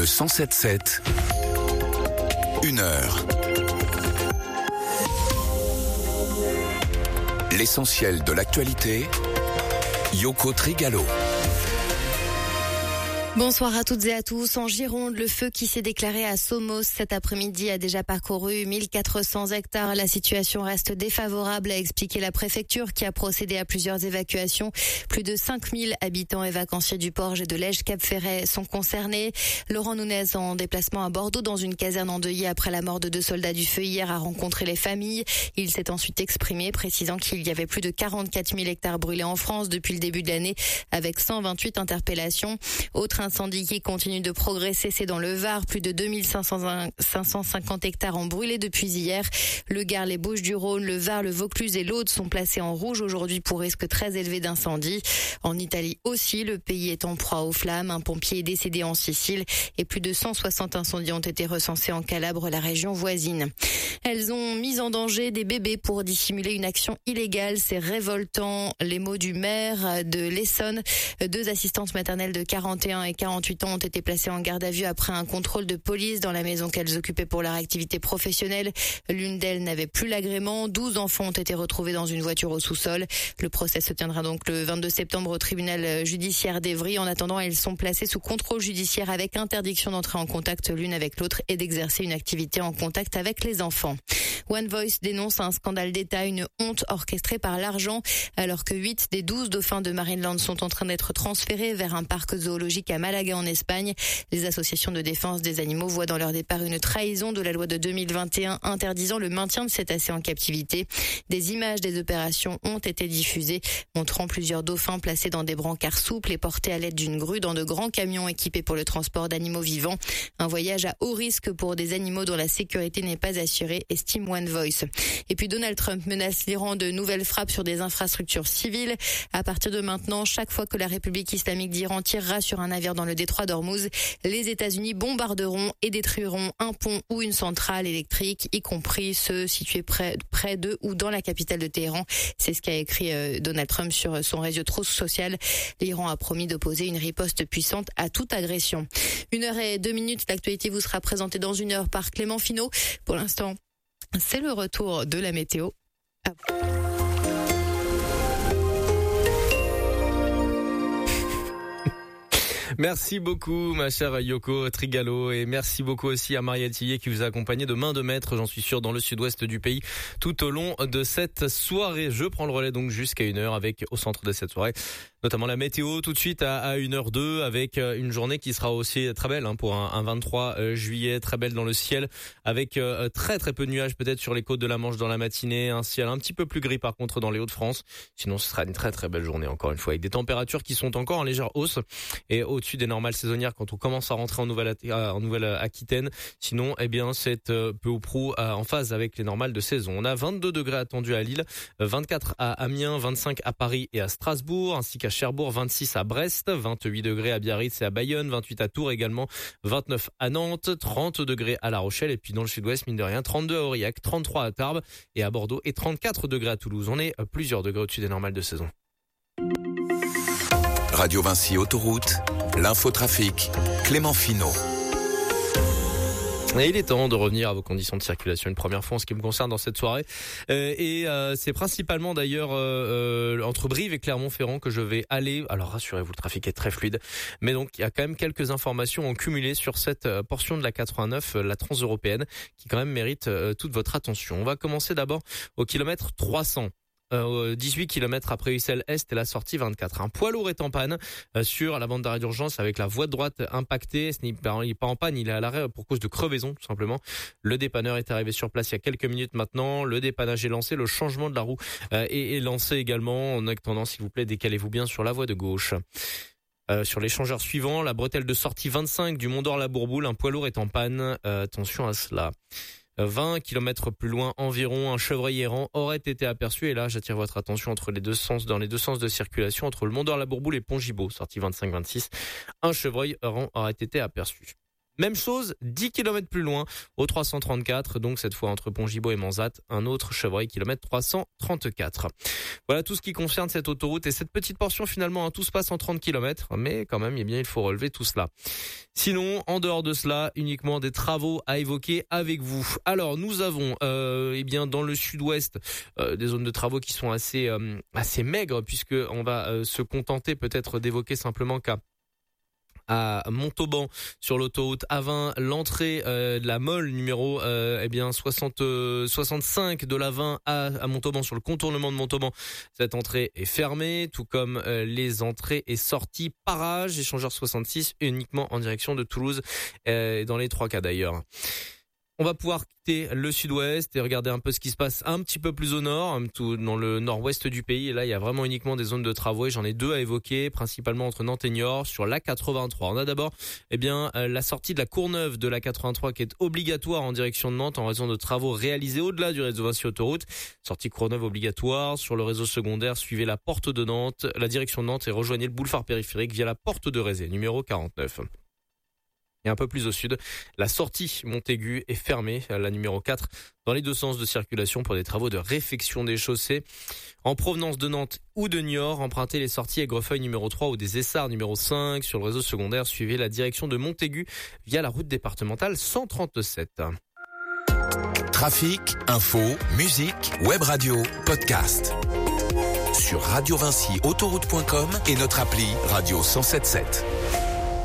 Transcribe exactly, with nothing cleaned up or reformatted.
Le cent sept sept, une heure. L'essentiel de l'actualité, Yoko Trigalo. Bonsoir à toutes et à tous. En Gironde, le feu qui s'est déclaré à Somos cet après-midi a déjà parcouru mille quatre cents hectares. La situation reste défavorable, a expliqué la préfecture qui a procédé à plusieurs évacuations. Plus de cinq mille habitants et vacanciers du Porge et de l'Ège-Cap-Ferret sont concernés. Laurent Nunez, en déplacement à Bordeaux dans une caserne endeuillée après la mort de deux soldats du feu hier, a rencontré les familles. Il s'est ensuite exprimé, précisant qu'il y avait plus de quarante-quatre mille hectares brûlés en France depuis le début de l'année, avec cent vingt-huit interpellations. Autre incendie qui continue de progresser, c'est dans le Var. Plus de deux mille cinq cent cinquante hectares ont brûlé depuis hier. Le Gard, les Bouches-du-Rhône, le Var, le Vaucluse et l'Aude sont placés en rouge aujourd'hui pour risque très élevé d'incendie. En Italie aussi, le pays est en proie aux flammes. Un pompier est décédé en Sicile et plus de cent soixante incendies ont été recensés en Calabre, la région voisine. Elles ont mis en danger des bébés pour dissimuler une action illégale. C'est révoltant. Les mots du maire de l'Essonne. Deux assistantes maternelles de quarante et un et quarante-huit ans ont été placées en garde à vue après un contrôle de police dans la maison qu'elles occupaient pour leur activité professionnelle. L'une d'elles n'avait plus l'agrément. douze enfants ont été retrouvés dans une voiture au sous-sol. Le procès se tiendra donc le vingt-deux septembre au tribunal judiciaire d'Évry. En attendant, elles sont placées sous contrôle judiciaire avec interdiction d'entrer en contact l'une avec l'autre et d'exercer une activité en contact avec les enfants. One Voice dénonce un scandale d'État, une honte orchestrée par l'argent, alors que huit des douze dauphins de Marineland sont en train d'être transférés vers un parc zoologique à Malaga en Espagne. Les associations de défense des animaux voient dans leur départ une trahison de la loi de deux mille vingt et un interdisant le maintien de cétacés en captivité. Des images des opérations ont été diffusées, montrant plusieurs dauphins placés dans des brancards souples et portés à l'aide d'une grue dans de grands camions équipés pour le transport d'animaux vivants. Un voyage à haut risque pour des animaux dont la sécurité n'est pas assurée, estime One Voice. Et puis Donald Trump menace l'Iran de nouvelles frappes sur des infrastructures civiles. À partir de maintenant, chaque fois que la République islamique d'Iran tirera sur un navire dans le détroit d'Ormuz, les États-Unis bombarderont et détruiront un pont ou une centrale électrique, y compris ceux situés près, près de ou dans la capitale de Téhéran. C'est ce qu'a écrit euh, Donald Trump sur son réseau social. L'Iran a promis d'opposer une riposte puissante à toute agression. Une heure et deux minutes, l'actualité vous sera présentée dans une heure par Clément Finot. Pour l'instant, c'est le retour de la météo. Ah. Merci beaucoup, ma chère Yoko Trigalo, et merci beaucoup aussi à Marielle Tillier qui vous a accompagné de main de maître, j'en suis sûr, dans le sud-ouest du pays tout au long de cette soirée. Je prends le relais donc jusqu'à une heure avec, au centre de cette soirée, notamment la météo tout de suite à, à une heure deux avec une journée qui sera aussi très belle hein, pour un, un vingt-trois juillet, très belle dans le ciel avec euh, très très peu de nuages peut-être sur les côtes de la Manche dans la matinée, un ciel un petit peu plus gris par contre dans les Hauts-de-France. Sinon ce sera une très très belle journée encore une fois avec des températures qui sont encore en légère hausse et au-dessus des normales saisonnières quand on commence à rentrer en Nouvelle en Nouvelle-Aquitaine. Sinon, eh bien, c'est peu ou prou en phase avec les normales de saison. On a vingt-deux degrés attendus à Lille, vingt-quatre à Amiens, vingt-cinq à Paris et à Strasbourg, ainsi qu'à Cherbourg, vingt-six à Brest, vingt-huit degrés à Biarritz et à Bayonne, vingt-huit à Tours également, vingt-neuf à Nantes, trente degrés à La Rochelle et puis dans le sud-ouest, mine de rien, trente-deux à Aurillac, trente-trois à Tarbes et à Bordeaux et trente-quatre degrés à Toulouse. On est plusieurs degrés au-dessus des normales de saison. Radio Vinci Autoroute, l'infotrafic, Clément Finot. Et il est temps de revenir à vos conditions de circulation une première fois en ce qui me concerne dans cette soirée. Euh, et euh, c'est principalement d'ailleurs euh, euh, entre Brive et Clermont-Ferrand que je vais aller. Alors rassurez-vous, le trafic est très fluide. Mais donc il y a quand même quelques informations en cumulé sur cette portion de la quatre-vingt-neuf, la transeuropéenne, qui quand même mérite euh, toute votre attention. On va commencer d'abord au kilomètre trois cents. Euh, dix-huit kilomètres après Ussel Est et la sortie vingt-quatre. Un poids lourd est en panne euh, sur la bande d'arrêt d'urgence avec la voie de droite impactée. Ce n'est pas, il n'est pas en panne, il est à l'arrêt pour cause de crevaison tout simplement. Le dépanneur est arrivé sur place il y a quelques minutes maintenant. Le dépannage est lancé, le changement de la roue euh, est, est lancé également. En attendant, s'il vous plaît, décalez-vous bien sur la voie de gauche. Euh, sur l'échangeur suivant, la bretelle de sortie vingt-cinq du Mont d'Or la Bourboule, un poids lourd est en panne. Euh, attention à cela. vingt kilomètres plus loin environ, un chevreuil errant aurait été aperçu. Et là, j'attire votre attention entre les deux sens, dans les deux sens de circulation, entre le Mont d'Or la Bourboule et Pont-Gibaud, sortie vingt-cinq vingt-six. Un chevreuil errant aurait été aperçu. Même chose, dix kilomètres plus loin, au trois cent trente-quatre, donc cette fois entre Pont-Gibaud et Manzat, un autre Chevreuil, kilomètre trois cent trente-quatre. Voilà tout ce qui concerne cette autoroute et cette petite portion finalement, hein, tout se passe en trente kilomètres, mais quand même, eh bien, il faut relever tout cela. Sinon, en dehors de cela, uniquement des travaux à évoquer avec vous. Alors, nous avons, euh, eh bien, dans le sud-ouest, euh, des zones de travaux qui sont assez, euh, assez maigres, puisque on va euh, se contenter peut-être d'évoquer simplement qu'à à Montauban sur l'autoroute A vingt, l'entrée euh, de la Molle numéro euh, eh bien soixante, euh, soixante-cinq de l'A vingt à, à Montauban sur le contournement de Montauban. Cette entrée est fermée, tout comme euh, les entrées et sorties Parage, échangeur soixante-six uniquement en direction de Toulouse, euh, dans les trois cas d'ailleurs. On va pouvoir quitter le sud-ouest et regarder un peu ce qui se passe un petit peu plus au nord, tout dans le nord-ouest du pays. Et là, il y a vraiment uniquement des zones de travaux et j'en ai deux à évoquer, principalement entre Nantes et Niort, sur l'A quatre-vingt-trois. On a d'abord, eh bien, la sortie de la Courneuve de l'A quatre-vingt-trois qui est obligatoire en direction de Nantes en raison de travaux réalisés au-delà du réseau Vinci Autoroute. Sortie Courneuve obligatoire. Sur le réseau secondaire, suivez la porte de Nantes, la direction de Nantes et rejoignez le boulevard périphérique via la porte de Rézé, numéro quarante-neuf. Et un peu plus au sud, la sortie Montaigu est fermée, la numéro quatre, dans les deux sens de circulation pour des travaux de réfection des chaussées. En provenance de Nantes ou de Niort, empruntez les sorties Aigrefeuille numéro trois ou des Essarts numéro cinq. Sur le réseau secondaire, suivez la direction de Montaigu via la route départementale cent trente-sept. Trafic, info, musique, web radio, podcast. Sur radio vinci autoroute point com et notre appli Radio cent soixante-sept.